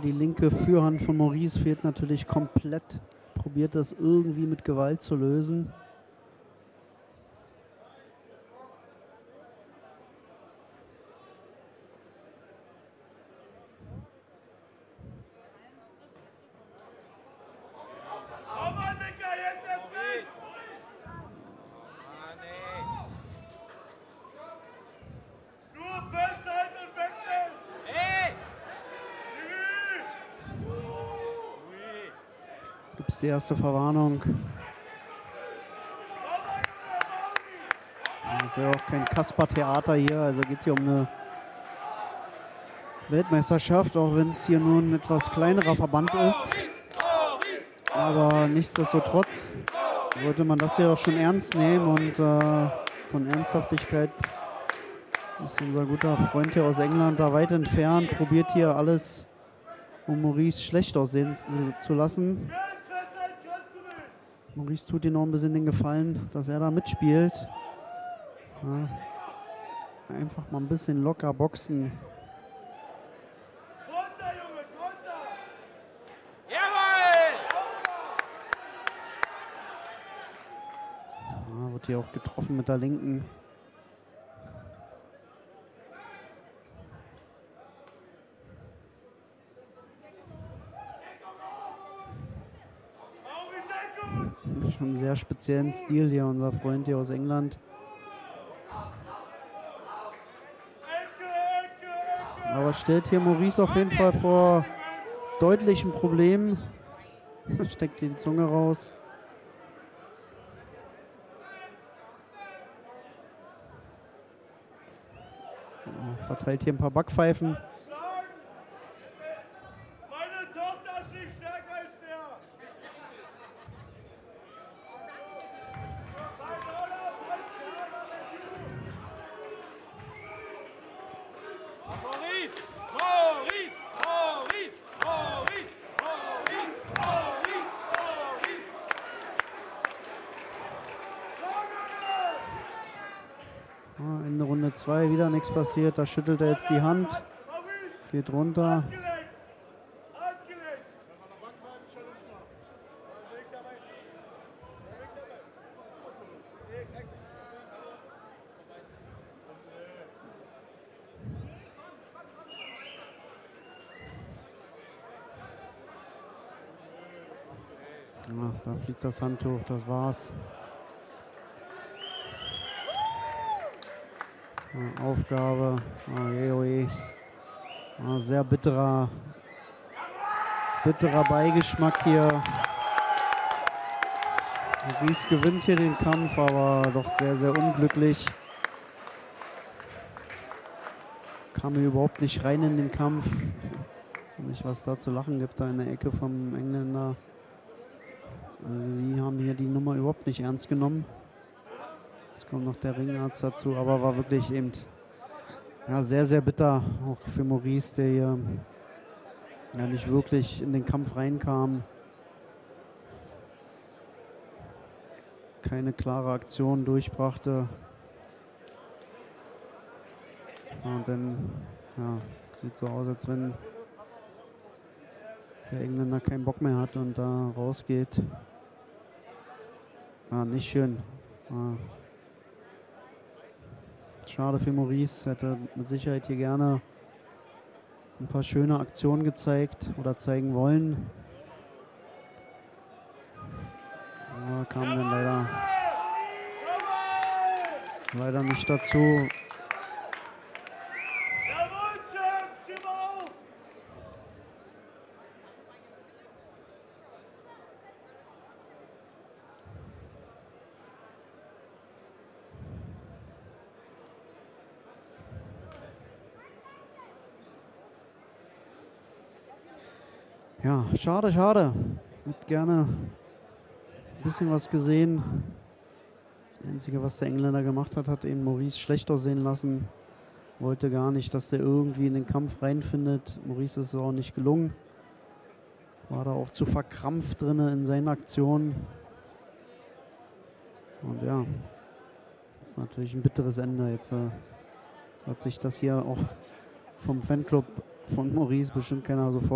die linke Führhand von Maurice fehlt natürlich komplett. Probiert das irgendwie mit Gewalt zu lösen. Gibt es die erste Verwarnung. Das ist ja auch kein Kasper-Theater hier, also geht hier um eine Weltmeisterschaft, auch wenn es hier nur ein etwas kleinerer Verband ist. Aber nichtsdestotrotz sollte man das hier auch schon ernst nehmen und von Ernsthaftigkeit ist unser guter Freund hier aus England da weit entfernt, probiert hier alles, um Maurice schlecht aussehen zu lassen. Maurice tut ihm noch ein bisschen den Gefallen, dass er da mitspielt. Ja, einfach mal ein bisschen locker boxen. Ja, wird hier auch getroffen mit der linken. Schon einen sehr speziellen Stil hier, unser Freund hier aus England. Aber stellt hier Maurice auf jeden Fall vor deutlichen Problemen. Steckt die Zunge raus. Verteilt hier ein paar Backpfeifen. Ende Runde 2 wieder nichts passiert. Da schüttelt er jetzt die Hand. Geht runter. Ja, da fliegt das Handtuch. Das war's. Aufgabe, oje. Sehr bitterer Beigeschmack hier. Maurice gewinnt hier den Kampf, aber doch sehr, sehr unglücklich. Kam hier überhaupt nicht rein in den Kampf. Nicht, was da zu lachen gibt, da in der Ecke vom Engländer. Also die haben hier die Nummer überhaupt nicht ernst genommen. Jetzt kommt noch der Ringarzt dazu, aber war wirklich eben ja, sehr, sehr bitter, auch für Maurice, der hier ja, nicht wirklich in den Kampf reinkam. Keine klare Aktion durchbrachte. Und dann ja, sieht so aus, als wenn der Engländer keinen Bock mehr hat und da rausgeht. Nicht schön. Schade für Maurice, hätte mit Sicherheit hier gerne ein paar schöne Aktionen gezeigt oder zeigen wollen. Aber kam dann leider nicht dazu. Ja, schade. Hätte gerne ein bisschen was gesehen. Das Einzige, was der Engländer gemacht hat, hat eben Maurice schlecht aussehen lassen. Wollte gar nicht, dass der irgendwie in den Kampf reinfindet. Maurice ist es auch nicht gelungen. War da auch zu verkrampft drin in seinen Aktionen. Und ja, das ist natürlich ein bitteres Ende. Jetzt hat sich das hier auch vom Fanclub von Maurice bestimmt keiner so vorgestellt.